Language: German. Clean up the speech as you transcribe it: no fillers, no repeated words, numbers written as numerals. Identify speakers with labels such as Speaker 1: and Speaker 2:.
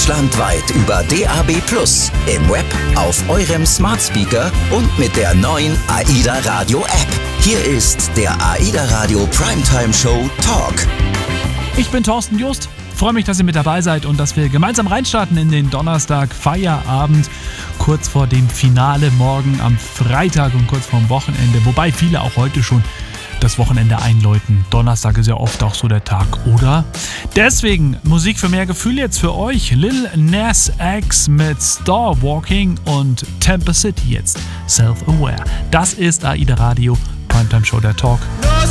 Speaker 1: Deutschlandweit über DAB+, im Web, auf eurem Smart Speaker und mit der neuen AIDA Radio App. Hier ist der AIDA Radio Primetime Show Talk.
Speaker 2: Ich bin Thorsten Just, freue mich, dass ihr mit dabei seid und dass wir gemeinsam reinstarten in den Donnerstag Feierabend, kurz vor dem Finale morgen am Freitag und kurz vorm Wochenende, wobei viele auch heute schon das Wochenende einläuten. Donnerstag ist ja oft auch so der Tag, oder? Deswegen Musik für mehr Gefühl jetzt für euch. Lil Nas X mit Star Walking und Temper City jetzt Self-Aware. Das ist AIDA Radio, Primetime Show, der Talk.